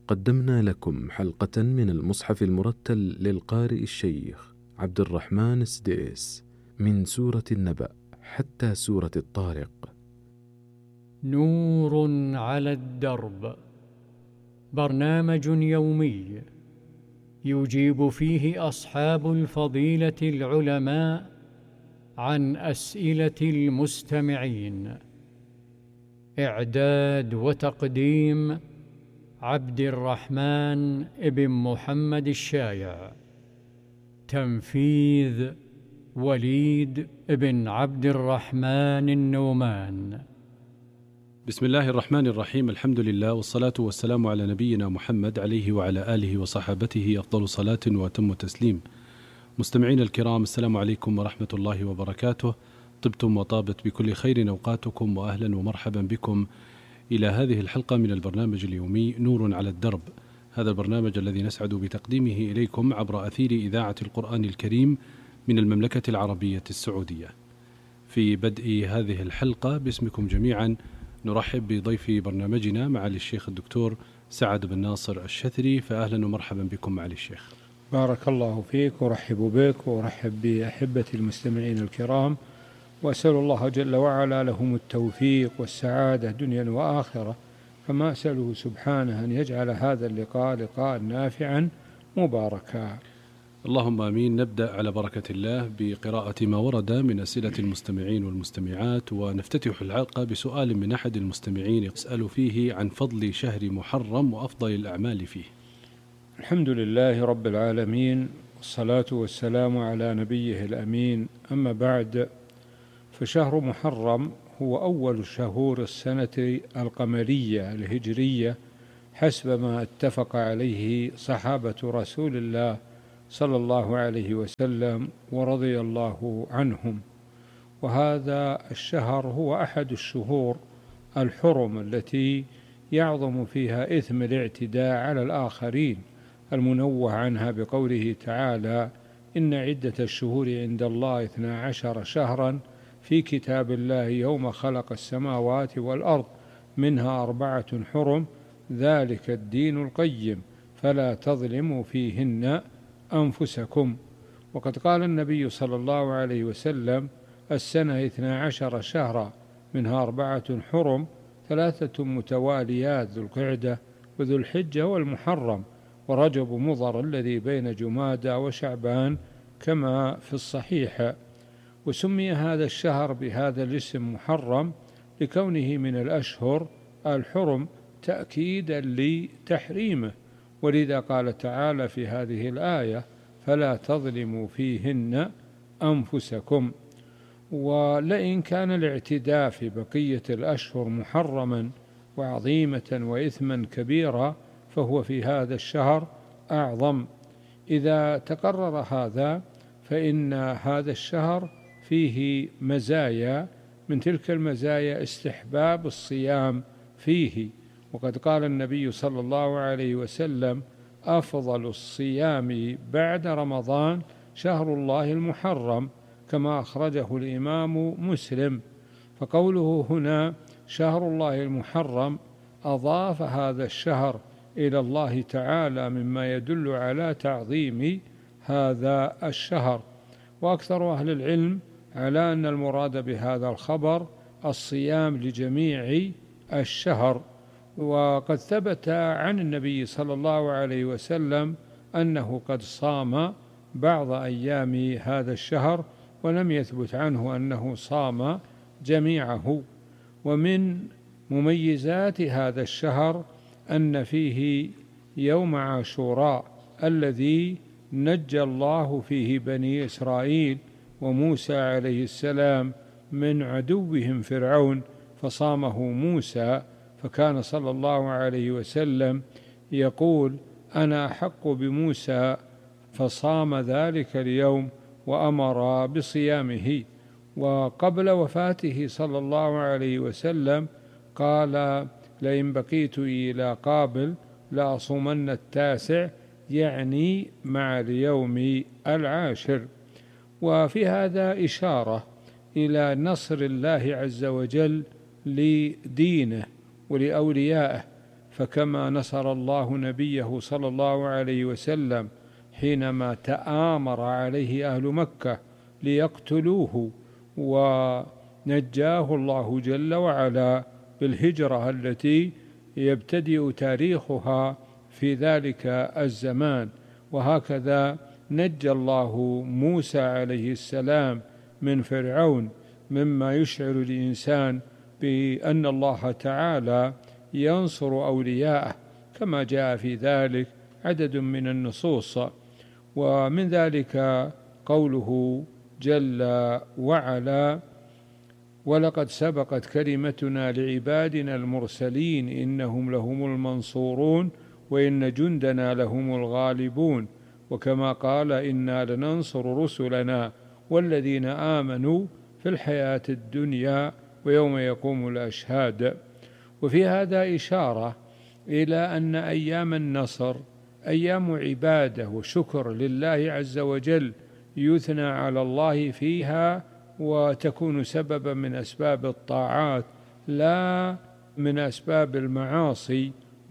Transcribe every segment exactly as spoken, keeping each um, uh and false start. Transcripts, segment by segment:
قدمنا لكم حلقة من المصحف المرتل للقارئ الشيخ عبد الرحمن السديس من سورة النبأ حتى سورة الطارق. نور على الدرب، برنامج يومي يجيب فيه أصحاب الفضيلة العلماء عن أسئلة المستمعين. إعداد وتقديم عبد الرحمن ابن محمد الشايع. تنفيذ وليد ابن عبد الرحمن النومان. بسم الله الرحمن الرحيم. الحمد لله والصلاة والسلام على نبينا محمد عليه وعلى آله وصحابته أفضل صلاة وأتم تسليم. مستمعين الكرام، السلام عليكم ورحمة الله وبركاته. طبتم وطابت بكل خير أوقاتكم، وأهلا ومرحبا بكم إلى هذه الحلقة من البرنامج اليومي نور على الدرب. هذا البرنامج الذي نسعد بتقديمه إليكم عبر أثير إذاعة القرآن الكريم من المملكة العربية السعودية. في بدء هذه الحلقة باسمكم جميعا نرحب بضيف برنامجنا معالي الشيخ الدكتور سعد بن ناصر الشثري، فأهلا ومرحبا بكم معالي الشيخ. بارك الله فيك، ورحب بك ورحب بأحبتي المستمعين الكرام، وأسأل الله جل وعلا لهم التوفيق والسعادة دنيا وآخرة، كما أسأله سبحانه أن يجعل هذا اللقاء لقاء نافعا مباركا. اللهم آمين. نبدأ على بركة الله بقراءة ما ورد من أسئلة المستمعين والمستمعات، ونفتتح الحلقة بسؤال من أحد المستمعين يسأل فيه عن فضل شهر محرم وأفضل الأعمال فيه. الحمد لله رب العالمين، والصلاة والسلام على نبيه الأمين. أما بعد، فشهر محرم هو أول شهور السنة القمرية الهجرية حسب ما اتفق عليه صحابة رسول الله صلى الله عليه وسلم ورضي الله عنهم. وهذا الشهر هو أحد الشهور الحرم التي يعظم فيها إثم الاعتداء على الآخرين، المنوه عنها بقوله تعالى: إن عدة الشهور عند الله اثنا عشر شهرا في كتاب الله يوم خلق السماوات والأرض منها أربعة حرم ذلك الدين القيم فلا تظلموا فيهن أنفسكم. وقد قال النبي صلى الله عليه وسلم: السنة اثنا عشر شهرا منها أربعة حرم، ثلاثة متواليات ذو القعدة وذو الحجة والمحرم ورجب مضر الذي بين جمادى وشعبان كما في الصحيح. وسمي هذا الشهر بهذا الاسم محرم لكونه من الأشهر الحرم تأكيدا لتحريمه، ولذا قال تعالى في هذه الآية: فلا تظلموا فيهن أنفسكم. ولئن كان الاعتداء في بقية الأشهر محرما وعظيمة وإثما كبيرا، فهو في هذا الشهر أعظم. إذا تقرر هذا، فإن هذا الشهر فيه مزايا، من تلك المزايا استحباب الصيام فيه. وقد قال النبي صلى الله عليه وسلم: أفضل الصيام بعد رمضان شهر الله المحرم، كما أخرجه الإمام مسلم. فقوله هنا شهر الله المحرم أضاف هذا الشهر إلى الله تعالى مما يدل على تعظيم هذا الشهر. وأكثر أهل العلم على أن المراد بهذا الخبر الصيام لجميع الشهر. وقد ثبت عن النبي صلى الله عليه وسلم أنه قد صام بعض أيام هذا الشهر، ولم يثبت عنه أنه صام جميعه. ومن مميزات هذا الشهر أن فيه يوم عاشوراء الذي نجى الله فيه بني إسرائيل وموسى عليه السلام من عدوهم فرعون، فصامه موسى، فكان صلى الله عليه وسلم يقول: أنا أحق بموسى، فصام ذلك اليوم وأمر بصيامه. وقبل وفاته صلى الله عليه وسلم قال: لئن بقيت إلى قابل لأصومن التاسع، يعني مع اليوم العاشر. وفي هذا إشارة إلى نصر الله عز وجل لدينه ولأوليائه، فكما نصر الله نبيه صلى الله عليه وسلم حينما تآمر عليه أهل مكة ليقتلوه ونجاه الله جل وعلا بالهجرة التي يبتدئ تاريخها في ذلك الزمان. وهكذا نجى الله موسى عليه السلام من فرعون، مما يشعر الإنسان بأن الله تعالى ينصر أولياءه كما جاء في ذلك عدد من النصوص. ومن ذلك قوله جل وعلا: ولقد سبقت كلمتنا لعبادنا المرسلين إنهم لهم المنصورون وإن جندنا لهم الغالبون. وكما قال: إنا لننصر رسلنا والذين آمنوا في الحياة الدنيا ويوم يقوم الأشهاد. وفي هذا إشارة إلى أن أيام النصر أيام عبادة وشكر لله عز وجل، يثنى على الله فيها وتكون سببا من أسباب الطاعات لا من أسباب المعاصي،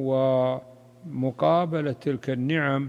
ومقابلة تلك النعم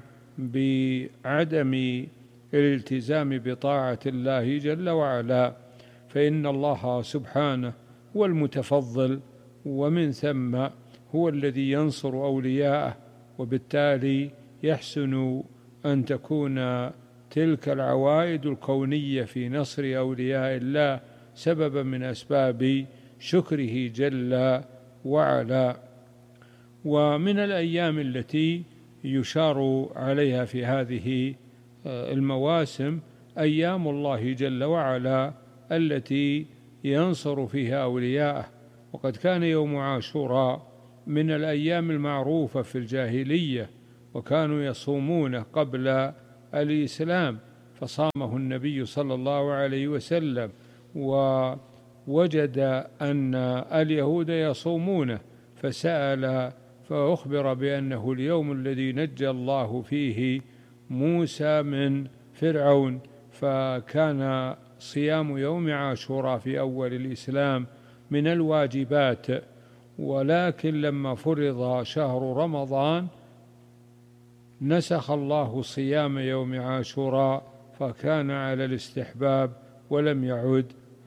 بعدم الالتزام بطاعة الله جل وعلا، فإن الله سبحانه هو المتفضل، ومن ثم هو الذي ينصر أولياءه، وبالتالي يحسن أن تكون تلك العوائد الكونية في نصر أولياء الله سببا من أسباب شكره جل وعلا. ومن الأيام التي يشار عليها في هذه المواسم أيام الله جل وعلا التي ينصر فيها أولياءه. وقد كان يوم عاشوراء من الأيام المعروفة في الجاهلية، وكانوا يصومونه قبل الإسلام، فصامه النبي صلى الله عليه وسلم ووجد أن اليهود يصومونه فسأل فأخبر بأنه اليوم الذي نجى الله فيه موسى من فرعون، فكان صيام يوم عاشوراء في أول الإسلام من الواجبات. ولكن لما فرض شهر رمضان نسخ الله صيام يوم عاشوراء، فكان على الاستحباب ولم يعد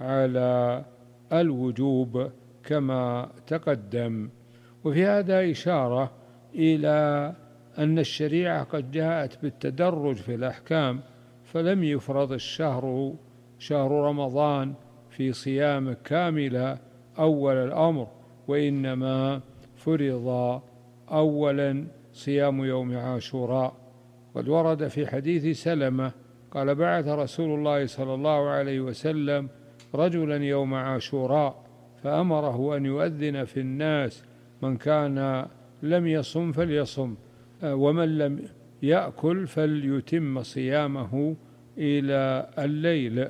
على الوجوب كما تقدم. وفي هذا إشارة إلى أن الشريعة قد جاءت بالتدرج في الأحكام، فلم يفرض الشهر شهر رمضان في صيام كاملة أول الأمر، وإنما فرض أولا صيام يوم عاشوراء. قد ورد في حديث سلمة قال: بعث رسول الله صلى الله عليه وسلم رجلا يوم عاشوراء فأمره أن يؤذن في الناس: من كان لم يصم فليصم، ومن لم يأكل فليتم صيامه إلى الليل.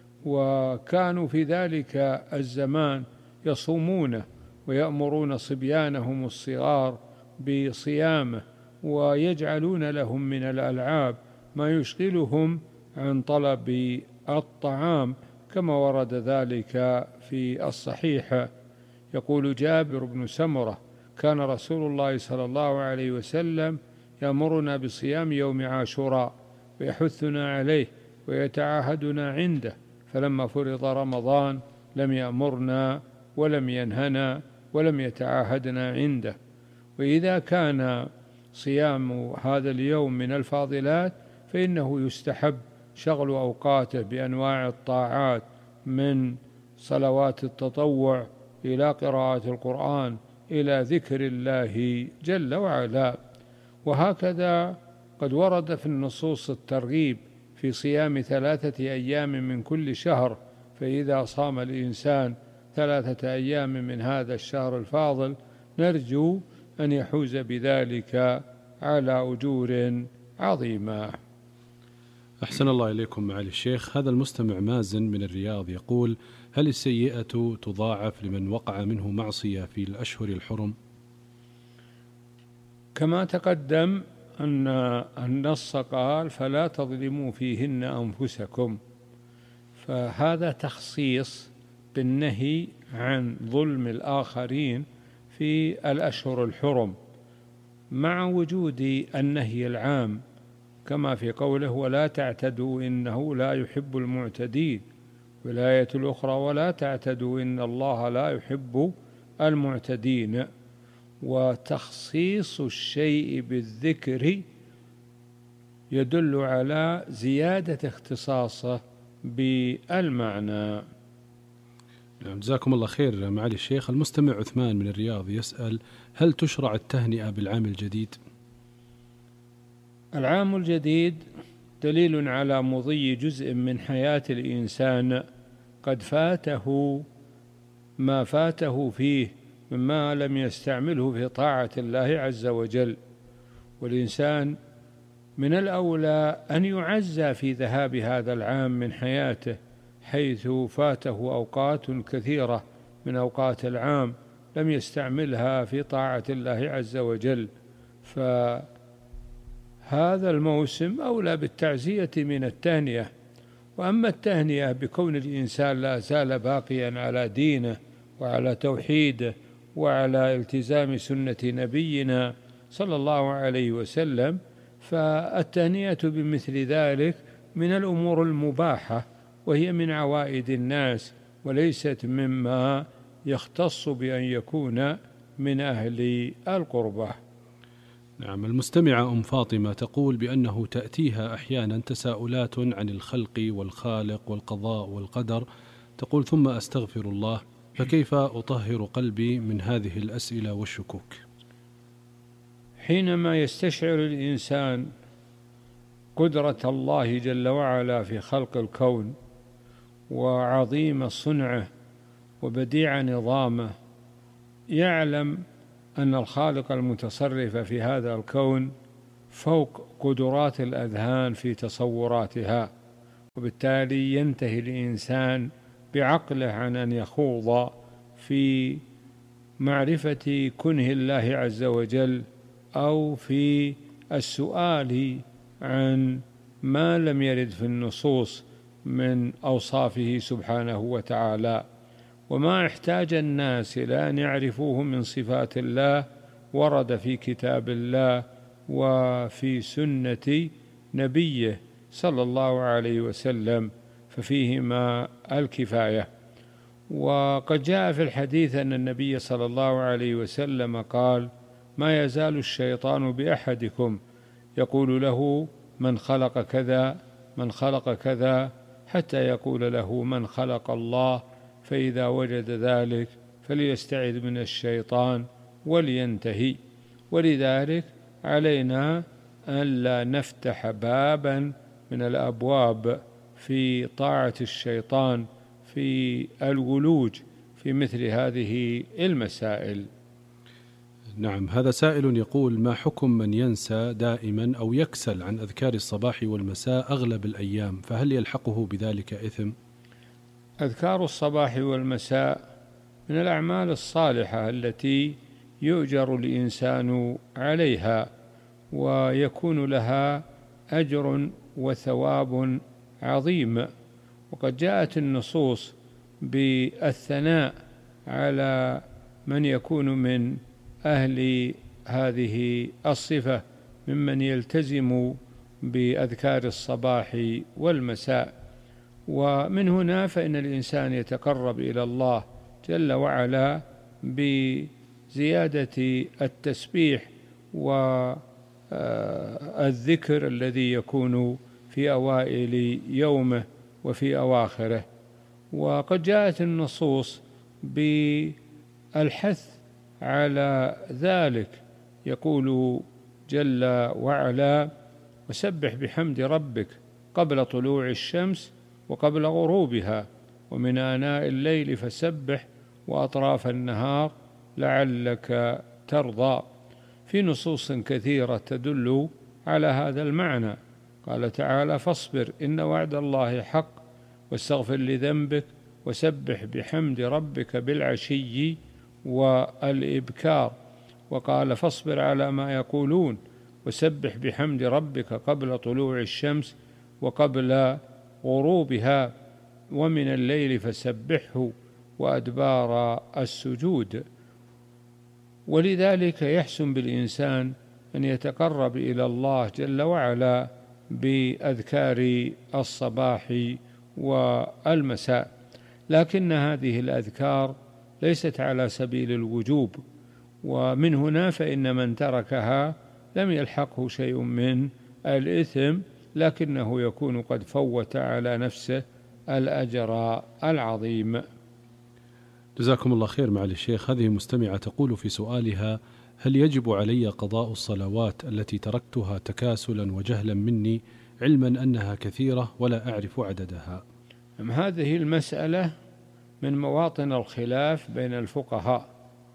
وكانوا في ذلك الزمان يصومونه ويأمرون صبيانهم الصغار بصيامه، ويجعلون لهم من الألعاب ما يشغلهم عن طلب الطعام، كما ورد ذلك في الصحيح. يقول جابر بن سمرة: كان رسول الله صلى الله عليه وسلم يأمرنا بصيام يوم عاشوراء ويحثنا عليه ويتعاهدنا عنده، فلما فرض رمضان لم يأمرنا ولم ينهنا ولم يتعاهدنا عنده. وإذا كان صيام هذا اليوم من الفاضلات فإنه يستحب شغل أوقاته بأنواع الطاعات، من صلوات التطوع إلى قراءة القرآن إلى ذكر الله جل وعلا. وهكذا قد ورد في النصوص الترغيب في صيام ثلاثة أيام من كل شهر، فإذا صام الإنسان ثلاثة أيام من هذا الشهر الفاضل نرجو أن يحوز بذلك على أجور عظيمة. أحسن الله إليكم معالي الشيخ. هذا المستمع مازن من الرياض يقول: هل السيئة تضاعف لمن وقع منه معصية في الأشهر الحرم؟ كما تقدم أن النص قال: فلا تظلموا فيهن أنفسكم، فهذا تخصيص بالنهي عن ظلم الآخرين في الأشهر الحرم، مع وجود النهي العام كما في قوله ولا تعتدوا إنه لا يحب المعتدين، والآية الأخرى ولا تعتدوا إن الله لا يحب المعتدين. وتخصيص الشيء بالذكر يدل على زيادة اختصاصه بالمعنى. نعم، جزاكم الله خير معالي الشيخ. المستمع عثمان من الرياض يسأل: هل تشرع التهنئة بالعام الجديد؟ العام الجديد دليل على مضي جزء من حياة الإنسان قد فاته ما فاته فيه مما لم يستعمله في طاعة الله عز وجل، والإنسان من الأولى أن يعزى في ذهاب هذا العام من حياته، حيث فاته أوقات كثيرة من أوقات العام لم يستعملها في طاعة الله عز وجل، فهذا الموسم أولى بالتعزية من التهنئة. وأما التهنئة بكون الإنسان لا زال باقيا على دينه وعلى توحيده وعلى التزام سنة نبينا صلى الله عليه وسلم، فالتهنئة بمثل ذلك من الأمور المباحة، وهي من عوائد الناس وليست مما يختص بأن يكون من أهل القربة. نعم، المستمعة أم فاطمة تقول بأنه تأتيها أحيانا تساؤلات عن الخلق والخالق والقضاء والقدر، تقول ثم أستغفر الله، فكيف أطهر قلبي من هذه الأسئلة والشكوك؟ حينما يستشعر الإنسان قدرة الله جل وعلا في خلق الكون وعظيم صنعه وبديع نظامه، يعلم أن الخالق المتصرف في هذا الكون فوق قدرات الأذهان في تصوراتها، وبالتالي ينتهي الإنسان بعقله عن أن يخوض في معرفة كنه الله عز وجل أو في السؤال عن ما لم يرد في النصوص من أوصافه سبحانه وتعالى. وما احتاج الناس إلى أن يعرفوه من صفات الله ورد في كتاب الله وفي سنة نبيه صلى الله عليه وسلم، ففيهما الكفاية. وقد جاء في الحديث أن النبي صلى الله عليه وسلم قال: ما يزال الشيطان بأحدكم يقول له من خلق كذا من خلق كذا، حتى يقول له من خلق الله، فإذا وجد ذلك فليستعذ من الشيطان ولينتهي. ولذلك علينا أن لا نفتح بابا من الأبواب في طاعة الشيطان في الولوج في مثل هذه المسائل. نعم، هذا سائل يقول: ما حكم من ينسى دائما أو يكسل عن أذكار الصباح والمساء أغلب الأيام، فهل يلحقه بذلك إثم؟ أذكار الصباح والمساء من الأعمال الصالحة التي يؤجر الإنسان عليها ويكون لها أجر وثواب عظيم، وقد جاءت النصوص بالثناء على من يكون من أهل هذه الصفة ممن يلتزم بأذكار الصباح والمساء. ومن هنا فإن الإنسان يتقرب إلى الله جل وعلا بزيادة التسبيح والذكر الذي يكون في أوائل يومه وفي أواخره. وقد جاءت النصوص بالحث على ذلك، يقول جل وعلا: وسبح بحمد ربك قبل طلوع الشمس وقبل غروبها ومن آناء الليل فسبح وأطراف النهار لعلك ترضى. في نصوص كثيرة تدل على هذا المعنى. قال تعالى: فاصبر إن وعد الله حق واستغفر لذنبك وسبح بحمد ربك بالعشي والإبكار. وقال: فاصبر على ما يقولون وسبح بحمد ربك قبل طلوع الشمس وقبل غروبها ومن الليل فسبحه وأدبار السجود. ولذلك يحسن بالإنسان أن يتقرب إلى الله جل وعلا بأذكار الصباح والمساء، لكن هذه الأذكار ليست على سبيل الوجوب، ومن هنا فإن من تركها لم يلحقه شيء من الإثم، لكنه يكون قد فوت على نفسه الأجر العظيم. جزاكم الله خير معالي الشيخ. هذه مستمعة تقول في سؤالها: هل يجب علي قضاء الصلوات التي تركتها تكاسلا وجهلا مني، علما أنها كثيرة ولا أعرف عددها؟ هذه المسألة من مواطن الخلاف بين الفقهاء،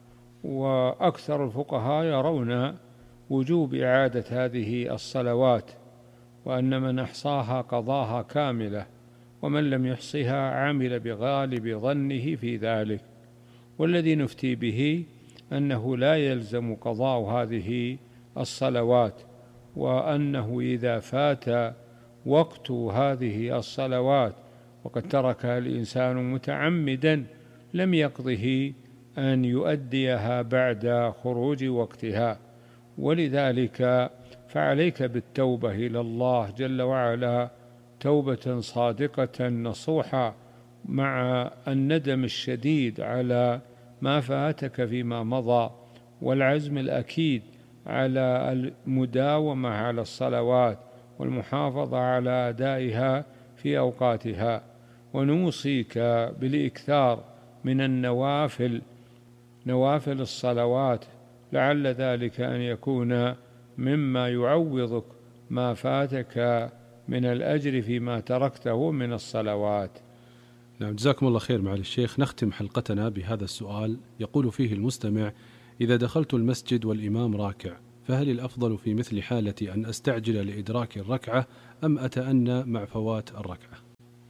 وأكثر الفقهاء يرون وجوب إعادة هذه الصلوات، وأن من أحصاها قضاها كاملة، ومن لم يحصها عمل بغالب ظنه في ذلك. والذي نفتي به أنه لا يلزم قضاء هذه الصلوات، وأنه إذا فات وقت هذه الصلوات وقد تركها الإنسان متعمدا لم يقضه أن يؤديها بعد خروج وقتها. ولذلك فعليك بالتوبة إلى الله جل وعلا توبة صادقة نصوحة، مع الندم الشديد على ما فاتك فيما مضى، والعزم الأكيد على المداومة على الصلوات والمحافظة على أدائها في أوقاتها. ونوصيك بالإكثار من النوافل، نوافل الصلوات، لعل ذلك أن يكون مما يعوضك ما فاتك من الأجر فيما تركته من الصلوات. نعم، جزاكم الله خير معالي الشيخ. نختم حلقتنا بهذا السؤال، يقول فيه المستمع: إذا دخلت المسجد والإمام راكع، فهل الأفضل في مثل حالتي أن أستعجل لإدراك الركعة أم أتأنى مع فوات الركعة؟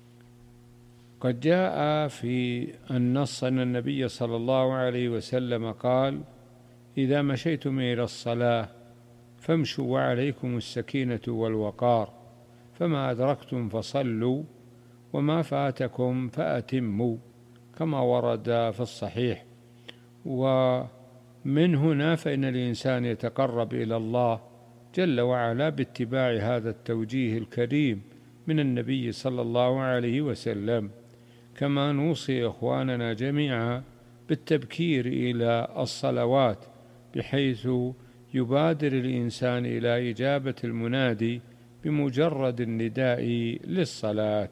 قد جاء في النص أن النبي صلى الله عليه وسلم قال: إذا مشيتم إلى الصلاة فامشوا وعليكم السكينة والوقار، فما أدركتم فصلوا وما فاتكم فأتموا، كما ورد في الصحيح. ومن هنا فإن الإنسان يتقرب إلى الله جل وعلا باتباع هذا التوجيه الكريم من النبي صلى الله عليه وسلم. كما نوصي إخواننا جميعا بالتبكير إلى الصلوات، بحيث يبادر الإنسان إلى إجابة المنادي بمجرد النداء للصلاة.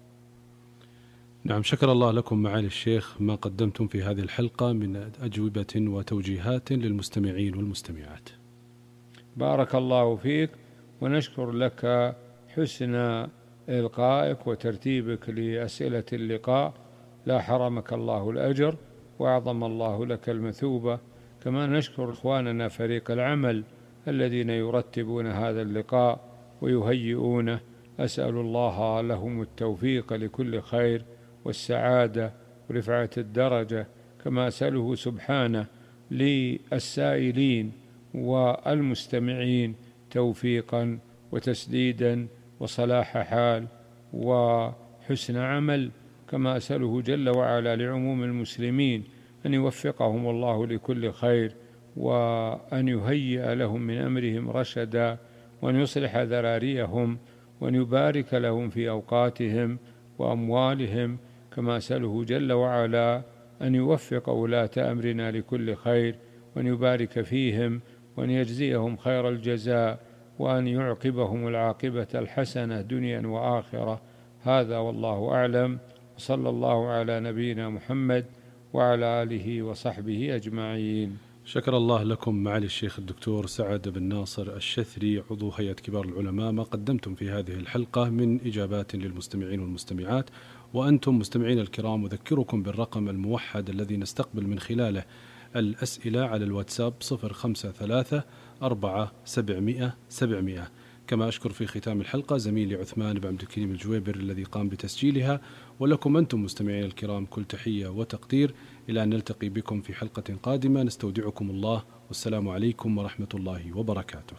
نعم، شكر الله لكم معالي الشيخ ما قدمتم في هذه الحلقة من أجوبة وتوجيهات للمستمعين والمستمعات. بارك الله فيك، ونشكر لك حسن إلقائك وترتيبك لأسئلة اللقاء، لا حرمك الله الأجر وأعظم الله لك المثوبة. كما نشكر إخواننا فريق العمل الذين يرتبون هذا اللقاء ويهيئونه، أسأل الله لهم التوفيق لكل خير والسعادة ورفعة الدرجة، كما أسأله سبحانه للسائلين والمستمعين توفيقا وتسديدا وصلاح حال وحسن عمل، كما أسأله جل وعلا لعموم المسلمين أن يوفقهم الله لكل خير، وأن يهيئ لهم من أمرهم رشدا، وأن يصلح ذراريهم، وأن يبارك لهم في أوقاتهم وأموالهم، كما أسأله جل وعلا أن يوفق ولاة أمرنا لكل خير، وأن يبارك فيهم، وأن يجزيهم خير الجزاء، وأن يعقبهم العاقبة الحسنة دنيا وآخرة. هذا والله أعلم، وصلى الله على نبينا محمد وعلى آله وصحبه أجمعين. شكر الله لكم معالي الشيخ الدكتور سعد بن ناصر الشثري عضو هيئة كبار العلماء ما قدمتم في هذه الحلقة من إجابات للمستمعين والمستمعات. وأنتم مستمعين الكرام أذكركم بالرقم الموحد الذي نستقبل من خلاله الأسئلة على الواتساب صفر خمسة ثلاثة أربعة سبعمائة سبعمائة. كما أشكر في ختام الحلقة زميلي عثمان بن عبد الكريم الجويبر الذي قام بتسجيلها. ولكم أنتم مستمعين الكرام كل تحية وتقدير، إلى أن نلتقي بكم في حلقة قادمة. نستودعكم الله، والسلام عليكم ورحمة الله وبركاته.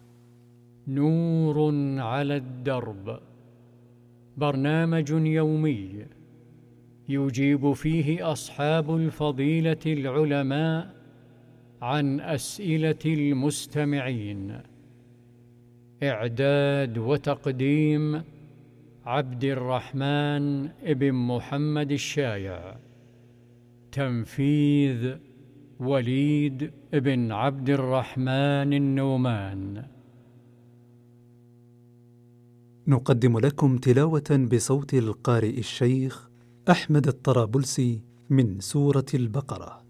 نور على الدرب، برنامج يومي يجيب فيه أصحاب الفضيلة العلماء عن أسئلة المستمعين. إعداد وتقديم عبد الرحمن ابن محمد الشايع. تنفيذ وليد ابن عبد الرحمن النومان. نقدم لكم تلاوة بصوت القارئ الشيخ أحمد الطرابلسي من سورة البقرة.